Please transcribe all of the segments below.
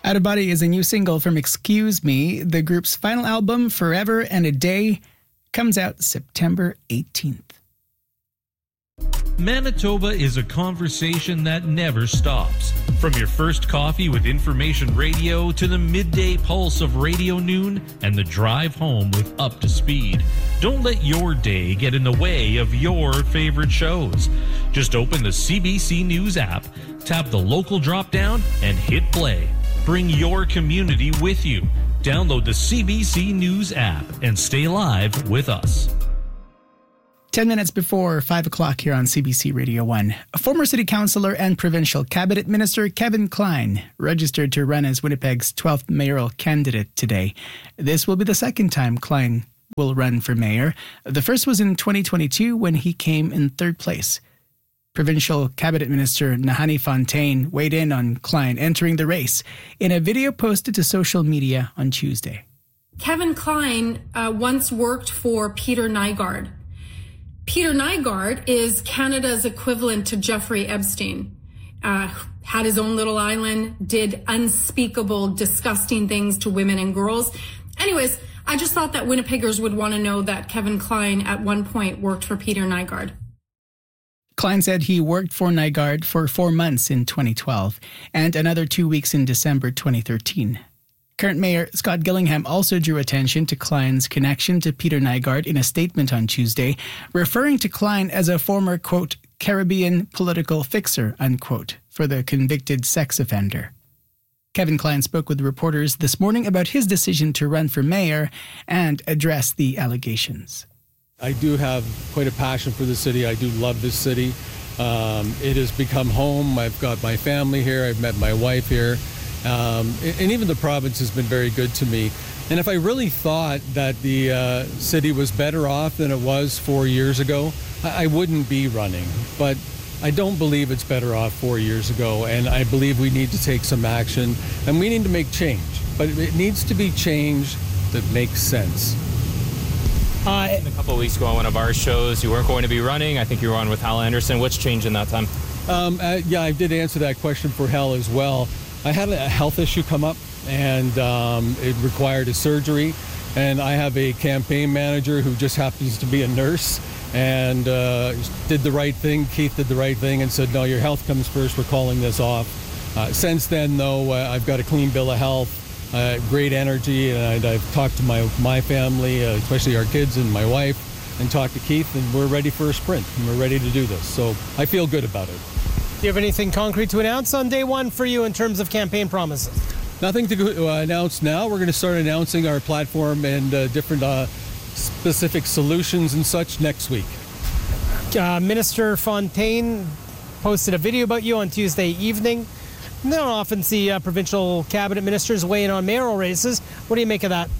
Out of Body is a new single from Excuse Me. The group's final album, Forever and a Day, comes out September 18th. Manitoba is a conversation that never stops. From your first coffee with information radio to the midday pulse of Radio Noon and the drive home with Up to Speed. Don't let your day get in the way of your favorite shows. Just open the CBC News app, tap the local drop-down, and hit play. Bring your community with you. Download the CBC News app and stay live with us. 10 minutes before 5 o'clock here on CBC Radio 1, former city councillor and provincial cabinet minister Kevin Klein registered to run as Winnipeg's 12th mayoral candidate today. This will be the second time Klein will run for mayor. The first was in 2022 when he came in third place. Provincial Cabinet Minister Nahanni Fontaine weighed in on Klein entering the race in a video posted to social media on Tuesday. Kevin Klein once worked for Peter Nygard. Peter Nygard is Canada's equivalent to Jeffrey Epstein. Had his own little island, did unspeakable, disgusting things to women and girls. Anyways, I just thought that Winnipeggers would want to know that Kevin Klein at one point worked for Peter Nygard. Klein said he worked for Nygard for 4 months in 2012 and another 2 weeks in December 2013. Current Mayor Scott Gillingham also drew attention to Klein's connection to Peter Nygard in a statement on Tuesday, referring to Klein as a former, quote, Caribbean political fixer, unquote, for the convicted sex offender. Kevin Klein spoke with reporters this morning about his decision to run for mayor and address the allegations. I do have quite a passion for the city. I do love this city. It has become home. I've got my family here. I've met my wife here. And even the province has been very good to me. And if I really thought that the city was better off than it was 4 years ago, I wouldn't be running. But I don't believe it's better off 4 years ago, and I believe we need to take some action, and we need to make change. But it needs to be change that makes sense. A couple of weeks ago on one of our shows, you weren't going to be running. I think you were on with Hal Anderson. What's changed in that time? Yeah, I did answer that question for Hal as well. I had a health issue come up, and it required a surgery. And I have a campaign manager who just happens to be a nurse and did the right thing. Keith did the right thing and said, no, your health comes first. We're calling this off. Since then, though, I've got a clean bill of health, great energy, and I've talked to my family, especially our kids and my wife, and talked to Keith, and we're ready for a sprint, and we're ready to do this. So I feel good about it. Do you have anything concrete to announce on day one for you in terms of campaign promises? Nothing to announce now. We're going to start announcing our platform and different specific solutions and such next week. Minister Fontaine posted a video about you on Tuesday evening. You don't often see provincial cabinet ministers weigh in on mayoral races. What do you make of that?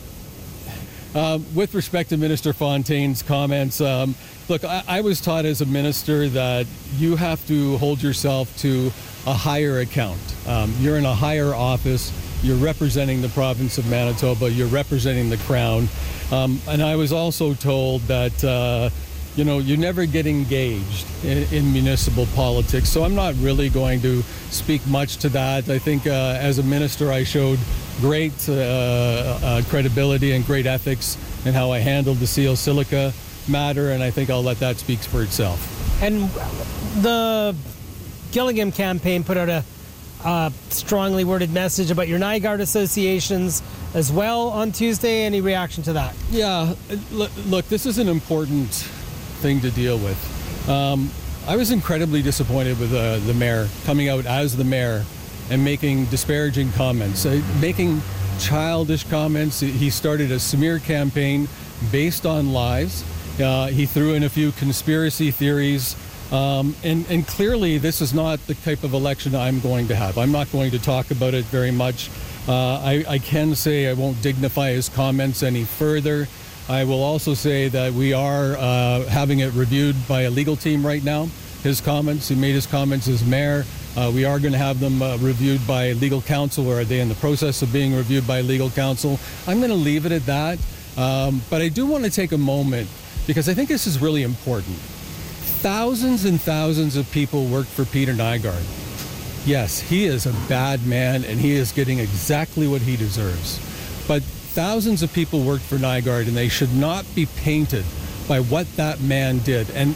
With respect to Minister Fontaine's comments, look, I was taught as a minister that you have to hold yourself to a higher account. You're in a higher office. You're representing the province of Manitoba. You're representing the Crown. And I was also told that, you never get engaged in municipal politics. So I'm not really going to speak much to that. I think as a minister, I showed great credibility and great ethics in how I handled the Seal Silica matter, and I think I'll let that speak for itself. And the Gillingham campaign put out a strongly worded message about your Nygard associations as well on Tuesday. Any reaction to that? Yeah, look, this is an important thing to deal with. I was incredibly disappointed with the mayor coming out as the mayor and making disparaging comments, making childish comments. He started a smear campaign based on lies. He threw in a few conspiracy theories. And clearly, this is not the type of election I'm going to have. I'm not going to talk about it very much. I can say I won't dignify his comments any further. I will also say that we are having it reviewed by a legal team right now. His comments, he made his comments as mayor. We are going to have them reviewed by legal counsel, or are they in the process of being reviewed by legal counsel? I'm going to leave it at that. But I do want to take a moment, because I think this is really important. Thousands and thousands of people worked for Peter Nygard. yes, he is a bad man and he is getting exactly what he deserves. But thousands of people worked for Nygaard and they should not be painted by what that man did. And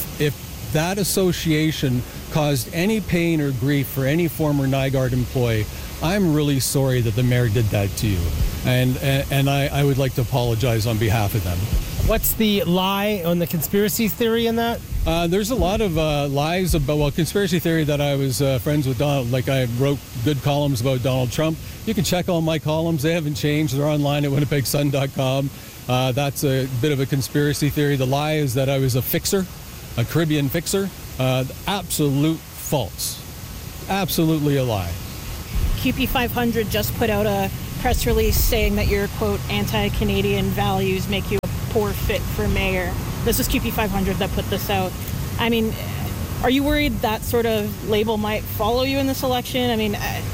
if that association caused any pain or grief for any former Nygaard employee, I'm really sorry that the mayor did that to you. And I would like to apologize on behalf of them. What's the lie on the conspiracy theory in that? There's a lot of lies about, conspiracy theory that I was friends with Donald. Like, I wrote good columns about Donald Trump. You can check all my columns. They haven't changed. They're online at winnipegsun.com. That's a bit of a conspiracy theory. The lie is that I was a fixer, a Caribbean fixer. Absolute false. Absolutely a lie. CUPE 500 just put out a press release saying that your, quote, anti-Canadian values make you a poor fit for mayor. This was CUPE 500 that put this out. I mean, are you worried that sort of label might follow you in this election? I mean,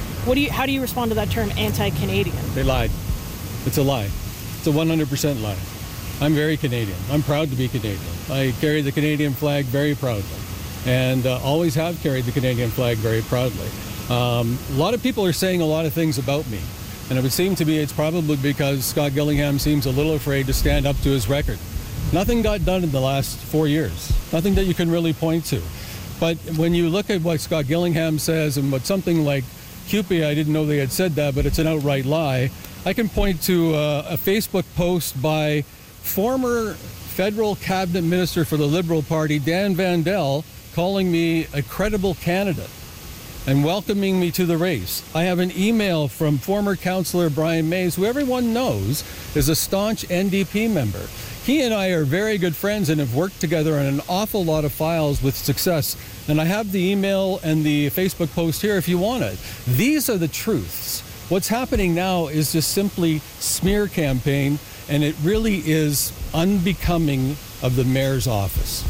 how do you respond to that term, anti-Canadian? They lied. It's a lie. It's a 100% lie. I'm very Canadian. I'm proud to be Canadian. I carry the Canadian flag very proudly, and always have carried the Canadian flag very proudly. A lot of people are saying a lot of things about me, and it would seem to me it's probably because Scott Gillingham seems a little afraid to stand up to his record. Nothing got done in the last 4 years. Nothing that you can really point to. But when you look at what Scott Gillingham says and what something like CUPE, I didn't know they had said that, but it's an outright lie. I can point to a Facebook post by former federal cabinet minister for the Liberal Party, Dan Vandel, calling me a credible candidate and welcoming me to the race. I have an email from former councillor Brian Mays, who everyone knows is a staunch NDP member. He and I are very good friends and have worked together on an awful lot of files with success. And I have the email and the Facebook post here if you want it. These are the truths. What's happening now is just simply smear campaign, and it really is unbecoming of the mayor's office.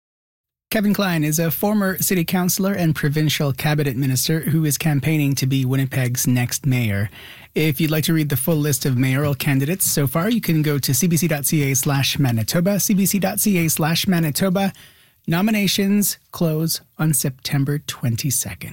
Kevin Klein is a former city councillor and provincial cabinet minister who is campaigning to be Winnipeg's next mayor. If you'd like to read the full list of mayoral candidates so far, you can go to cbc.ca/Manitoba, cbc.ca/Manitoba. Nominations close on September 22nd.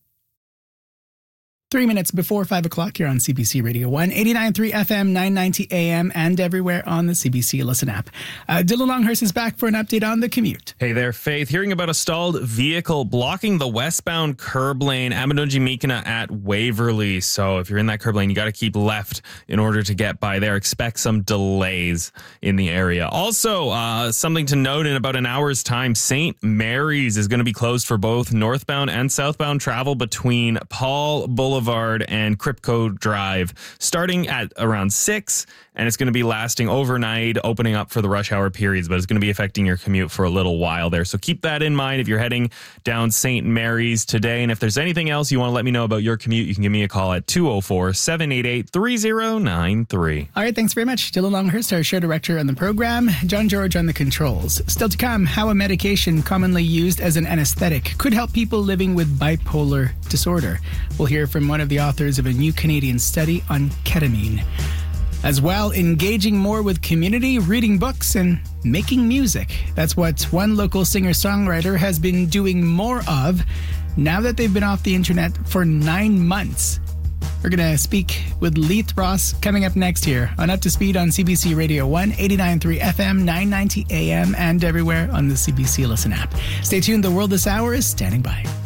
3 minutes before 5 o'clock here on CBC Radio 1, 89.3 FM, 990 AM, and everywhere on the CBC Listen app. Dylan Longhurst is back for an update on the commute. Hey there, Faith. Hearing about a stalled vehicle blocking the westbound curb lane, Abenojimikina at Waverly. So if you're in that curb lane, you got to keep left in order to get by there. Expect some delays in the area. Also, something to note, in about an hour's time, St. Mary's is going to be closed for both northbound and southbound travel between Paul Boulevard and Kripko Drive, starting at around 6, and it's going to be lasting overnight, opening up for the rush hour periods, but it's going to be affecting your commute for a little while there. So keep that in mind if you're heading down St. Mary's today. And if there's anything else you want to let me know about your commute, you can give me a call at 204-788-3093. All right, thanks very much. Dylan Longhurst, our show director on the program. John George on the controls. Still to come, how a medication commonly used as an anesthetic could help people living with bipolar disorder. We'll hear from one of the authors of a new Canadian study on ketamine. As well, engaging more with community, reading books, and making music. That's what one local singer-songwriter has been doing more of now that they've been off the internet for 9 months. We're going to speak with Leith Ross coming up next here on Up to Speed on CBC Radio 1, 89.3 FM, 990 AM, and everywhere on the CBC Listen app. Stay tuned. The World This Hour is standing by.